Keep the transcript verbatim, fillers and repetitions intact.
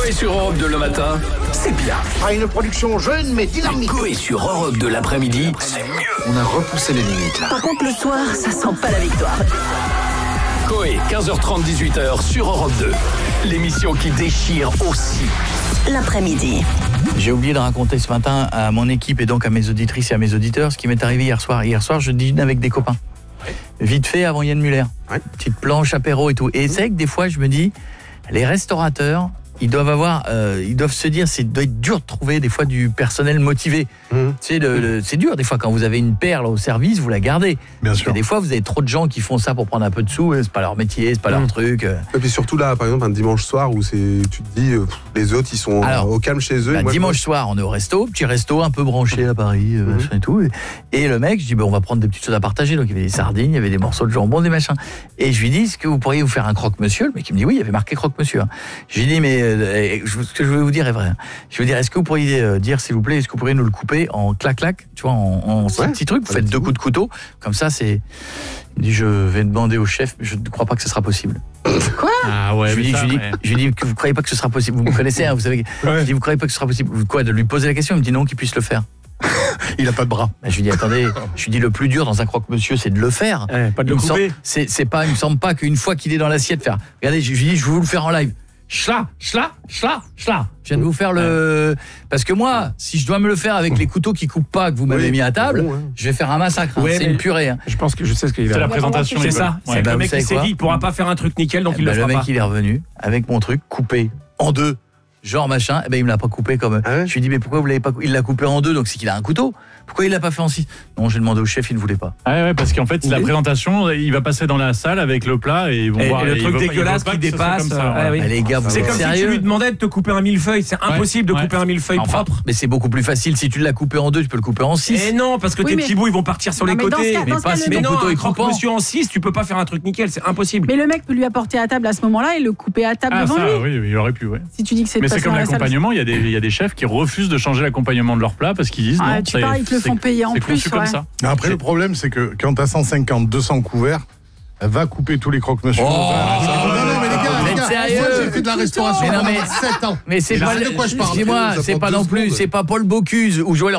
Coé sur Europe deux le matin, c'est bien. Ah, une production jeune mais dynamique. Coé sur Europe deux l'après-midi, c'est mieux. On a repoussé les limites là. Par contre, le soir, ça sent pas la victoire. Coé, quinze heures trente, dix-huit heures sur Europe deux. L'émission qui déchire aussi. L'après-midi. J'ai oublié de raconter ce matin à mon équipe et donc à mes auditrices et à mes auditeurs ce qui m'est arrivé hier soir. Hier soir, je dîne avec des copains. Vite fait avant Yann Muller. Ouais. Petite planche, apéro et tout. Et c'est vrai que des fois, je me dis, les restaurateurs, ils doivent avoir, euh, ils doivent se dire, c'est doit être dur de trouver des fois du personnel motivé. Mmh. Tu sais, le, le, c'est dur des fois quand vous avez une perle au service, vous la gardez. Bien sûr. Et des fois, vous avez trop de gens qui font ça pour prendre un peu de sous. C'est pas leur métier, c'est pas mmh. leur truc. Et puis surtout là, par exemple, un dimanche soir où c'est, tu te dis, euh, les autres, ils sont Alors, au calme chez eux. Bah, moi, dimanche je... soir, on est au resto, petit resto un peu branché à Paris, euh, mmh. machin et tout. Et le mec, je dis, bah, on va prendre des petites choses à partager. Donc il y avait des sardines, il y avait des morceaux de jambon, des machins. Et je lui dis, est-ce que vous pourriez vous faire un croque-monsieur? Le mec, il me dit, oui, il y avait marqué croque-monsieur. Hein. Je lui dis, mais euh, je, ce que je vais vous dire est vrai. Je veux dire, est-ce que vous pourriez euh, dire, s'il vous plaît, est-ce que vous pourriez nous le couper en clac-clac, tu vois, en, en ouais, petits trucs, vous faites deux coups de couteau, comme ça, c'est... Il dit, je vais demander au chef, mais je ne crois pas que ce sera possible. Quoi? Ah ouais, je lui dis, je lui dis, je lui dis que vous ne croyez pas que ce sera possible. Vous me connaissez, hein, vous savez. Ouais. Je lui dis, vous ne croyez pas que ce sera possible. Quoi, de lui poser la question? Il me dit non, qu'il puisse le faire. Il a pas de bras. Je lui dis, attendez, je lui dis, le plus dur dans un croque-monsieur, c'est de le faire. Ouais, pas de le il couper. Me semble, c'est, c'est pas, il me semble pas qu'une fois qu'il est dans l'assiette, faire. Regardez, je lui dis, je vais vous le faire en live. Chla, chla, chla, chla. Je viens de vous faire le... Parce que moi, si je dois me le faire avec les couteaux qui coupent pas, que vous m'avez oui, mis à table, bon, ouais. je vais faire un massacre. Ouais, hein. C'est une purée. Hein. Je pense que je sais ce qu'il va. C'est la présentation. C'est ça. Ouais. C'est bah, le mec qui s'est dit, il pourra pas faire un truc nickel, donc eh il bah, le fera pas. Le mec, pas. il est revenu avec mon truc coupé en deux. Genre machin, et ben il me l'a pas coupé comme. Ah ouais, je lui dis mais pourquoi vous l'avez pas coupé? Il l'a coupé en deux, donc c'est qu'il a un couteau. Pourquoi il l'a pas fait en six? Non, j'ai demandé au chef, il ne voulait pas. Ah ouais, parce qu'en fait, la présentation, il va passer dans la salle avec le plat et ils vont et voir et le truc dégueulasse qui dépasse. Ça, ah, oui. bah, les gars, vous c'est êtes comme sérieux? si tu lui demandais de te couper un millefeuille, c'est impossible ouais, de couper ouais. un millefeuille enfin, propre. Mais c'est beaucoup plus facile si tu l'as coupé en deux, tu peux le couper en six. Et non, parce que oui, tes mais... petits bouts ils vont partir sur non, les côtés. Cas, mais pas si ton couteau est coupant. Monsieur en six, tu peux pas faire un truc nickel, c'est impossible. Mais le mec peut lui apporter à table à ce moment-là et le couper à table devant lui. Ah oui, il aurait pu, ouais. Si tu dis que c'est. Mais c'est comme l'accompagnement, il y a des il y a des chefs qui refusent de changer l'accompagnement de leur plat parce qu'ils disent non. Tu parles, ils te le font payer en plus. Après, le problème, c'est que quand t'as cent cinquante, deux cents couverts, elle va couper tous les croque-monsieur. Oh, non, non, mais les gars, les gars, sérieux, moi, j'ai fait de la restauration mais non, mais, sept ans. mais c'est pas, de quoi je parle. Dis-moi, c'est pas non plus, c'est pas Paul Bocuse ou Joël